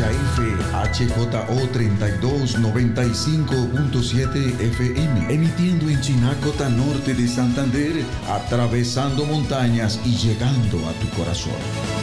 UHF HJO 3295.7 FM, emitiendo en Chinacota, norte de Santander, atravesando montañas y llegando a tu corazón.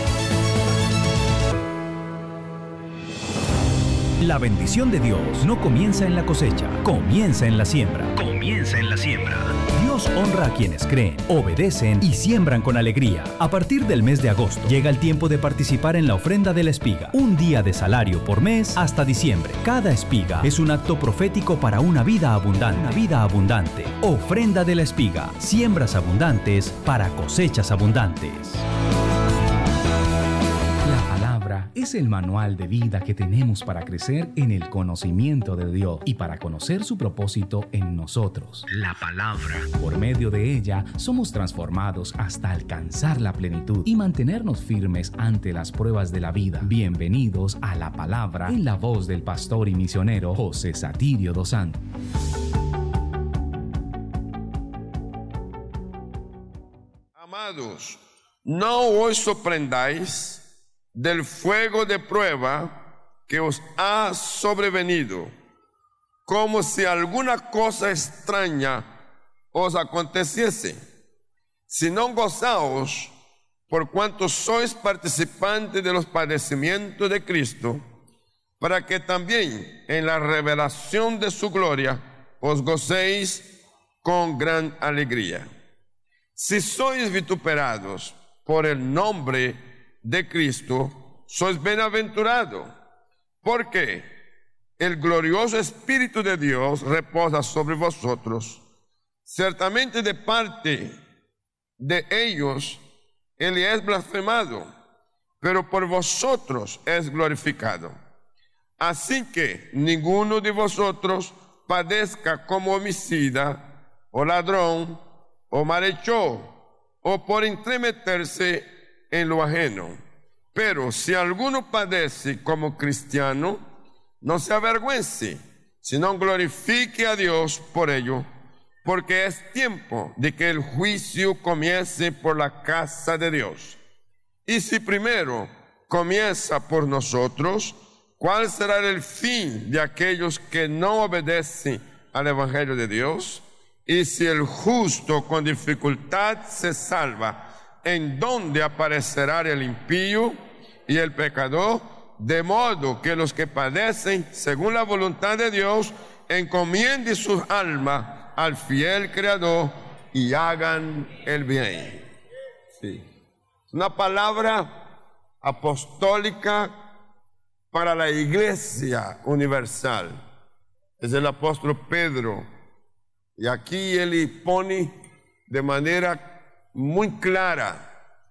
La bendición de Dios no comienza en la cosecha, comienza en la siembra. Comienza en la siembra. Dios honra a quienes creen, obedecen y siembran con alegría. A partir del mes de agosto, llega el tiempo de participar en la ofrenda de la espiga. Un día de salario por mes hasta diciembre. Cada espiga es un acto profético para una vida abundante. Una vida abundante. Ofrenda de la espiga. Siembras abundantes para cosechas abundantes. Es el manual de vida que tenemos para crecer en el conocimiento de Dios y para conocer su propósito en nosotros, la palabra. Por medio de ella somos transformados hasta alcanzar la plenitud y mantenernos firmes ante las pruebas de la vida. Bienvenidos a la palabra en la voz del pastor y misionero José Satirio dos Santos. Amados, no os sorprendáis del fuego de prueba que os ha sobrevenido, como si alguna cosa extraña os aconteciese, sino gozaos por cuanto sois participantes de los padecimientos de Cristo, para que también en la revelación de su gloria os gocéis con gran alegría. Si sois vituperados por el nombre de Cristo, sois bienaventurados, porque el glorioso Espíritu de Dios reposa sobre vosotros. Ciertamente de parte de ellos Él es blasfemado, pero por vosotros es glorificado. Así que ninguno de vosotros padezca como homicida, o ladrón, o malhechor, o por entremeterse en lo ajeno. Pero si alguno padece como cristiano, no se avergüence, sino glorifique a Dios por ello, porque es tiempo de que el juicio comience por la casa de Dios. Y si primero comienza por nosotros, ¿cuál será el fin de aquellos que no obedecen al Evangelio de Dios? Y si el justo con dificultad se salva, ¿en dónde aparecerá el impío y el pecador? De modo que los que padecen según la voluntad de Dios encomienden sus almas al fiel Creador y hagan el bien. Sí. Una palabra apostólica para la Iglesia universal. Es el apóstol Pedro. Y aquí él pone de manera muy clara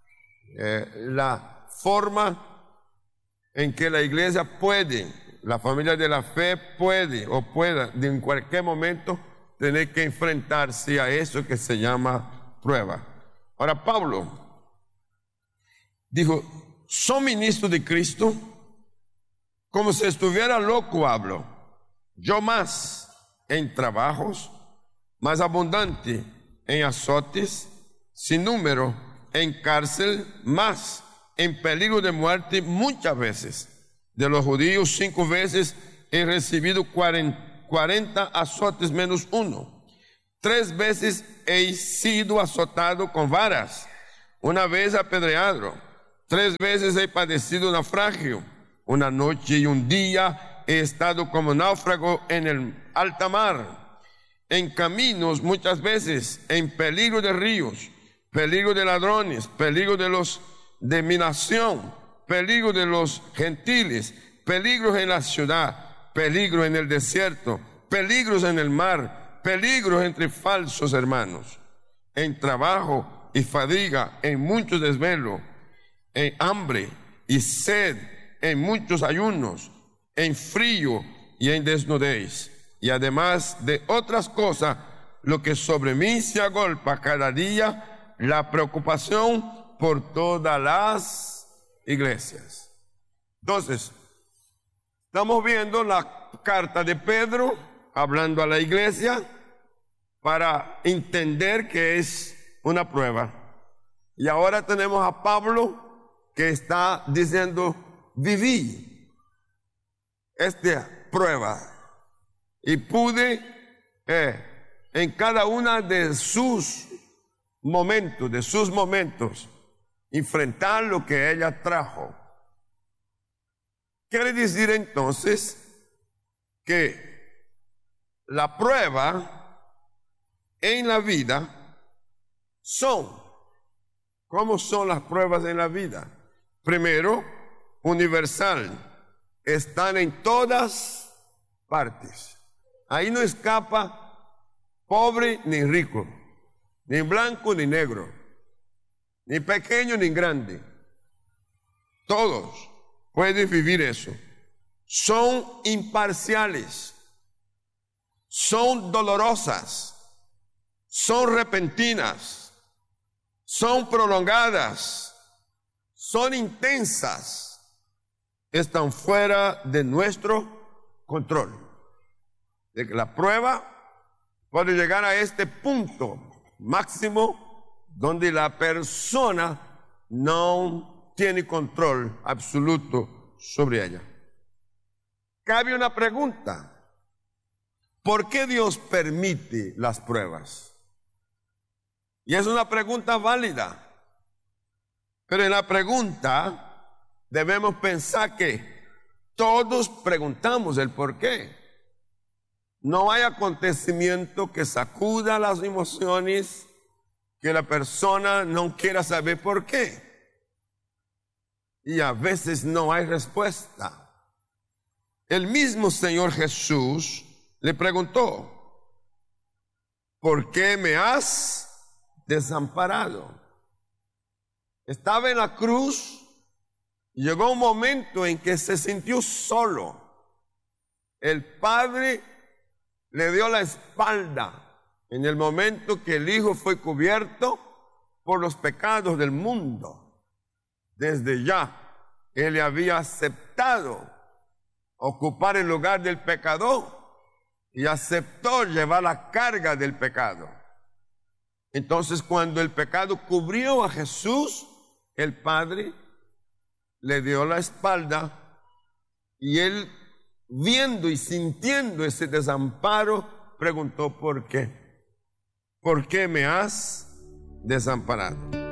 la forma en que la iglesia puede, la familia de la fe puede o pueda en cualquier momento tener que enfrentarse a eso que se llama prueba. Ahora Pablo dijo, ¿son ministros de Cristo? Como si estuviera loco hablo. Yo más en trabajos, más abundante en azotes, sin número en cárcel, más en peligro de muerte muchas veces. De los judíos 5 veces he recibido 40 azotes menos 1. 3 veces he sido azotado con varas, 1 vez apedreado. 3 veces he padecido naufragio. 1 noche y 1 día he estado como náufrago en el alta mar. En caminos muchas veces, en peligro de ríos, peligro de ladrones, peligro de mi nación, peligro de los gentiles, peligros en la ciudad, peligro en el desierto, peligros en el mar, peligros entre falsos hermanos, en trabajo y fatiga, en muchos desvelos, en hambre y sed, en muchos ayunos, en frío y en desnudez. Y además de otras cosas, lo que sobre mí se agolpa cada día, la preocupación por todas las iglesias. Entonces, estamos viendo la carta de Pedro hablando a la iglesia para entender que es una prueba. Y ahora tenemos a Pablo que está diciendo, viví esta prueba y pude en cada una de sus momentos, enfrentar lo que ella trajo. Quiere decir entonces que la prueba en la vida ¿cómo son las pruebas en la vida? Primero, universal, están en todas partes. Ahí no escapa pobre ni rico, ni blanco ni negro, ni pequeño ni grande. Todos pueden vivir eso. Son imparciales, son dolorosas, son repentinas, son prolongadas, son intensas, están fuera de nuestro control. De que la prueba puede llegar a este punto máximo donde la persona no tiene control absoluto sobre ella. Cabe una pregunta: ¿por qué Dios permite las pruebas? Y es una pregunta válida, pero en la pregunta debemos pensar que todos preguntamos el por qué. No hay acontecimiento que sacuda las emociones que la persona no quiera saber por qué. Y a veces no hay respuesta. El mismo Señor Jesús le preguntó: ¿por qué me has desamparado? Estaba en la cruz y llegó un momento en que se sintió solo. El Padre le dio la espalda en el momento que el Hijo fue cubierto por los pecados del mundo. Desde ya, Él le había aceptado ocupar el lugar del pecador y aceptó llevar la carga del pecado. Entonces, cuando el pecado cubrió a Jesús, el Padre le dio la espalda y Él, viendo y sintiendo ese desamparo, preguntó: ¿por qué? ¿Por qué me has desamparado?